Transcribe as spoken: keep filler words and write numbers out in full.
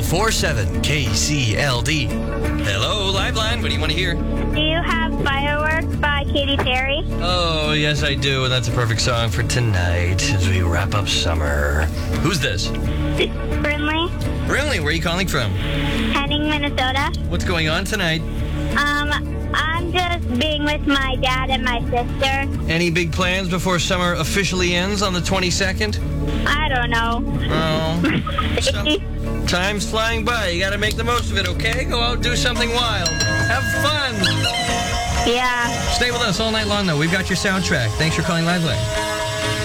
oh four seven K C L D. Hello, Liveline. What do you want to hear? Do you have Fireworks by Katy Perry? Oh, yes, I do. And that's a perfect song for tonight as we wrap up summer. Who's this? Brinley, Brinley, where are you calling from? Henning, Minnesota. What's going on tonight? Um, I'm just being with my dad and my sister. Any big plans before summer officially ends on the twenty-second? I don't know. Oh. So, time's flying by. You got to make the most of it, okay? Go out, do something wild. Have fun. Yeah. Stay with us all night long, though. We've got your soundtrack. Thanks for calling Liveline.